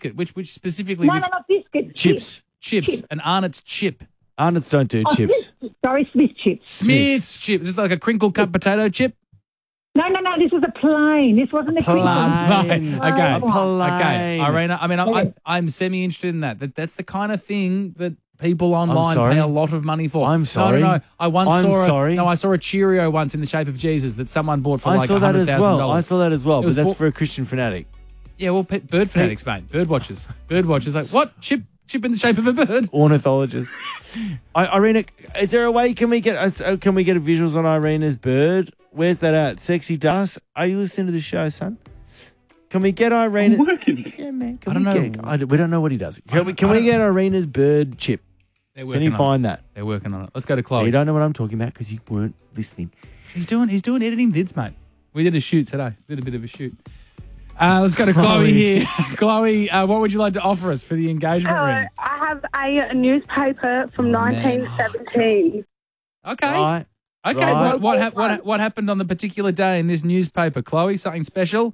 biscuit? Which specifically? No, not biscuit. Chips. Chips. An Arnott's chip. Arnott's don't do chips. Smith chips. Smith's chip. Is it like a crinkle cut potato chip? No. This was a plain. This wasn't a crinkle. Plain. Okay. Plain. Irina, I mean, I'm semi-interested in that. That's the kind of thing that people online pay a lot of money for. I'm sorry. No. I saw a Cheerio once in the shape of Jesus that someone bought for like $100,000. I saw that as well, but that's for a Christian fanatic. Yeah, well, bird fanatics, mate. Bird watchers. Like, what? Chip in the shape of a bird? Ornithologists. Irina, is there a way, can we get visuals on Irina's bird? Where's that at? Sexy Dust? Are you listening to the show, son? Can we get Irina? I'm working. Yeah, man. I don't know. We don't know what he does. Can we get Irina's bird chip? Can you find that? They're working on it. Let's go to Chloe. You don't know what I'm talking about because you weren't listening. He's doing editing vids, mate. We did a shoot today. Did a bit of a shoot. Let's go to Chloe here. Chloe, what would you like to offer us for the engagement ring? I have a newspaper from 1917. Okay. Right. Okay. Right. What happened on the particular day in this newspaper, Chloe? Something special?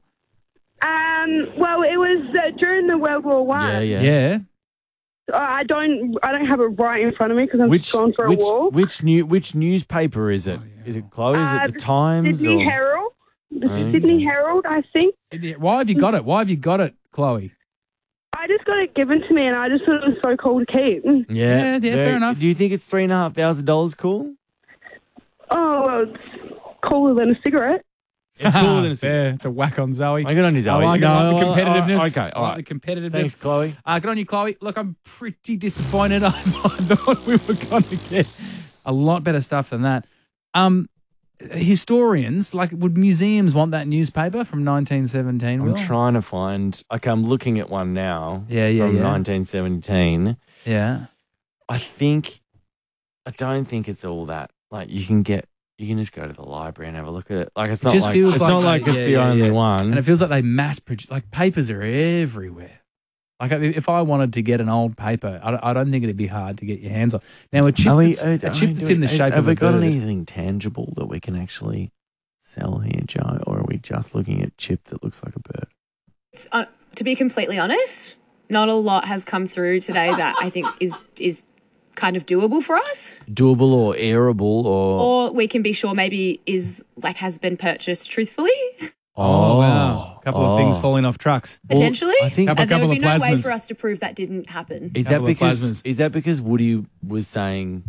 Well, it was during the World War One. Yeah. I don't have it right in front of me because I'm just going for a walk. Which newspaper is it? Is it Chloe? Is it the Times? Sydney Herald. The Sydney Herald, I think. Why have you got it? Chloe? I just got it given to me, and I just thought it was so cool to keep. Yeah, fair enough. Do you think it's $3,500 cool? Oh, well, it's cooler than a cigarette. It's cooler than a cigarette. Yeah, it's a whack on Zoe. Good on you, Zoe. I like the competitiveness. Okay, all right. The competitiveness. Thanks, Chloe. Good on you, Chloe. Look, I'm pretty disappointed. I thought we were going to get a lot better stuff than that. Historians, would museums want that newspaper from 1917? I'm trying to find. Okay, I'm looking at one now. Yeah. From 1917. Yeah. I don't think it's all that. You can just go to the library and have a look at it. It's not like it's the only one. And it feels like they mass produce. Papers are everywhere. If I wanted to get an old paper, I don't think it'd be hard to get your hands on. Now, a chip that's in the shape of a bird. Have we got anything tangible that we can actually sell here, Joe? Or are we just looking at chip that looks like a bird? To be completely honest, not a lot has come through today that I think is kind of doable for us. Doable or airable or we can be sure maybe has been purchased truthfully. Oh, wow. A couple of things falling off trucks. Potentially. I think there would be no way for us to prove that didn't happen. Is that because Woody was saying...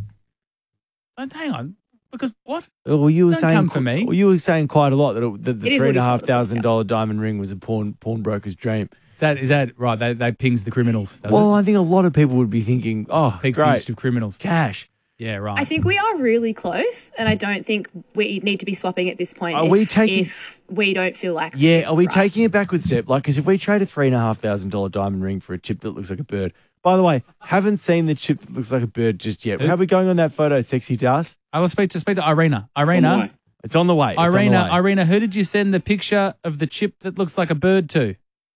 Hang on. Because what? Well, you were saying come for me. Well, you were saying quite a lot that the $3,500 diamond ring was a pawnbroker's dream. Is that right? They pings the criminals. I think a lot of people would be thinking, pigs the interest of criminals. Cash. Yeah, right. I think we are really close, and I don't think we need to be swapping at this point. If we don't feel like are we taking a backward step? Because if we trade a $3,500 diamond ring for a chip that looks like a bird. By the way, haven't seen the chip that looks like a bird just yet. How are we going on that photo, Sexy Dust? I will speak to Irina. Irina, it's on the way. Irina, who did you send the picture of the chip that looks like a bird to?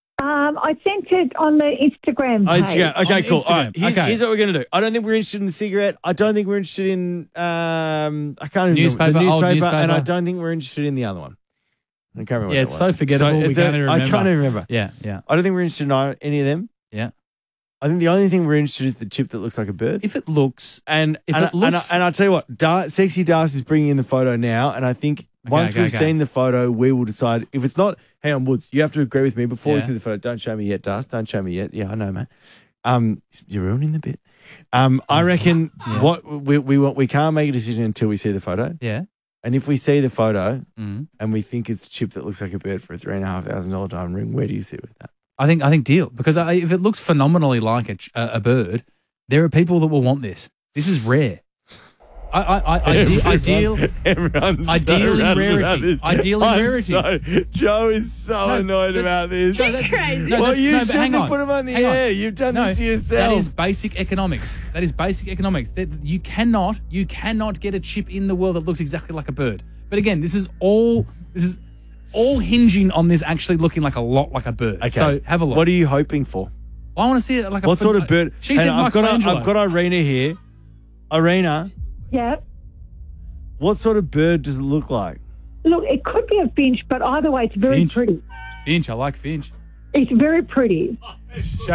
I sent it on the Instagram page. Instagram. Okay, cool. Instagram. All right, here's what we're going to do. I don't think we're interested in the cigarette. I don't think we're interested in, I can't remember. The newspaper. And I don't think we're interested in the other one. I can't remember what it's so forgettable. We can't even remember. I can't even remember. Yeah. I don't think we're interested in any of them. Yeah. I think the only thing we're interested in is the chip that looks like a bird. If it looks. And I'll tell you what, Sexy Darcy is bringing in the photo now, and I think once we've seen the photo, we will decide. If it's not, hang on, Woods, you have to agree with me before we see the photo. Don't show me yet, Darcy. Don't show me yet. Yeah, I know, mate. You're ruining the bit. I reckon what we can't make a decision until we see the photo. Yeah. And if we see the photo and we think it's a chip that looks like a bird for a $3,500 diamond ring, where do you sit with that? I think deal, because if it looks phenomenally like a bird, there are people that will want this. This is rare. I deal in rarity. Joe is so annoyed about this. Joe, that's crazy. You shouldn't have put him on the air. You've done this to yourself. That is basic economics. You cannot get a chip in the world that looks exactly like a bird. But again, this is all hinging on this actually looking like a lot like a bird. Okay. So have a look. What are you hoping for? I want to see it like what sort of bird? She said Michelangelo. I've got Irina here. Irina. Yeah. What sort of bird does it look like? Look, it could be a finch, but either way, it's very pretty. Finch, I like finch. It's very pretty.